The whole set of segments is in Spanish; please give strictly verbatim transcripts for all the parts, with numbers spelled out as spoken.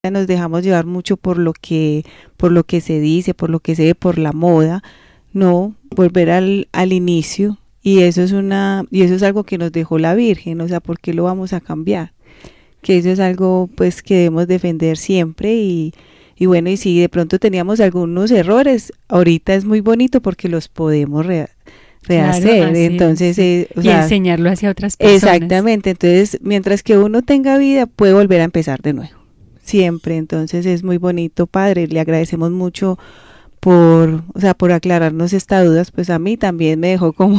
nos dejamos llevar mucho por lo que, por lo que se dice, por lo que se ve, por la moda, no, volver al, al inicio, y eso es una, y eso es algo que nos dejó la Virgen, o sea, ¿por qué lo vamos a cambiar? Que eso es algo pues que debemos defender siempre y, y bueno, y si de pronto teníamos algunos errores, ahorita es muy bonito porque los podemos re, Claro, rehacer, así es, entonces, sí. eh, o Y sea, enseñarlo hacia otras personas. exactamente, entonces mientras que uno tenga vida puede volver a empezar de nuevo, siempre, entonces es muy bonito, padre, le agradecemos mucho por, o sea, por aclararnos estas dudas, pues a mí también me dejó como,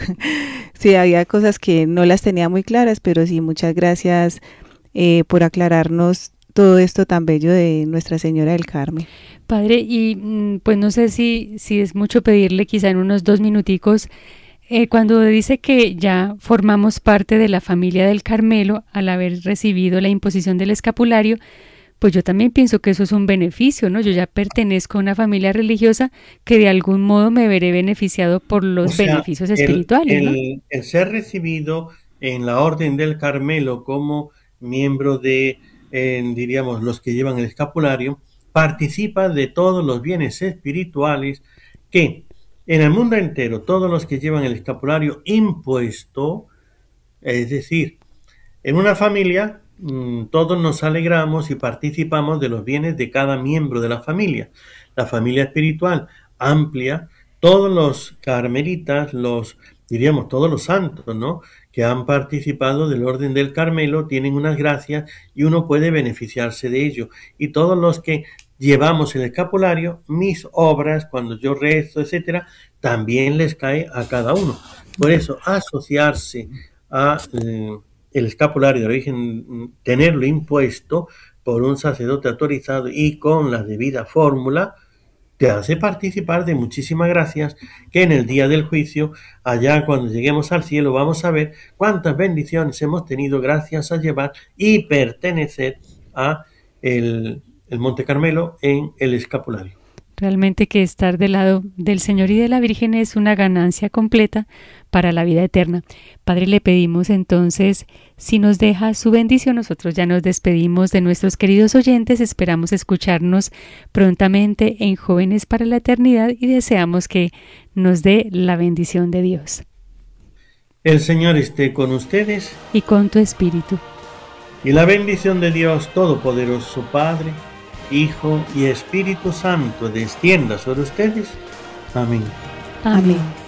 sí, había cosas que no las tenía muy claras, pero sí, muchas gracias eh, por aclararnos todo esto tan bello de Nuestra Señora del Carmen. Padre, y mm, pues no sé si, si es mucho pedirle, quizá en unos dos minuticos, eh, cuando dice que ya formamos parte de la familia del Carmelo al haber recibido la imposición del escapulario, pues yo también pienso que eso es un beneficio, ¿no? Yo ya pertenezco a una familia religiosa que de algún modo me veré beneficiado por O los sea, beneficios el, espirituales, ¿no? el, el ser recibido en la Orden del Carmelo como miembro de, eh, diríamos, los que llevan el escapulario, participa de todos los bienes espirituales que en el mundo entero, todos los que llevan el escapulario impuesto, es decir, en una familia, mmm, todos nos alegramos y participamos de los bienes de cada miembro de la familia. La familia espiritual amplia, todos los carmelitas, los, diríamos, todos los santos, ¿no?, que han participado del Orden del Carmelo, tienen unas gracias y uno puede beneficiarse de ello. Y todos los que llevamos el escapulario, mis obras, cuando yo rezo, etcétera, también les cae a cada uno. Por eso, asociarse a eh, el escapulario de origen, tenerlo impuesto por un sacerdote autorizado y con la debida fórmula, te hace participar de muchísimas gracias que en el día del juicio, allá cuando lleguemos al cielo, vamos a ver cuántas bendiciones hemos tenido gracias a llevar y pertenecer a el, el Monte Carmelo en el escapulario. Realmente que estar del lado del Señor y de la Virgen es una ganancia completa para la vida eterna. Padre, le pedimos entonces, si nos deja su bendición, nosotros ya nos despedimos de nuestros queridos oyentes, esperamos escucharnos prontamente en Jóvenes para la Eternidad y deseamos que nos dé la bendición de Dios. El Señor esté con ustedes. Y con tu espíritu. Y la bendición de Dios Todopoderoso, Padre, Hijo y Espíritu Santo descienda sobre ustedes. Amén. Amén.